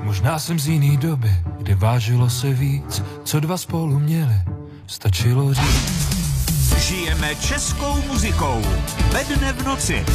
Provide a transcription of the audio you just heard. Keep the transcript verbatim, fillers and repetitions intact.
Možná jsem z jiný doby, kdy vážilo se víc, co dva spolu měli, stačilo říct. Žijeme českou muzikou. Ve dne v noci.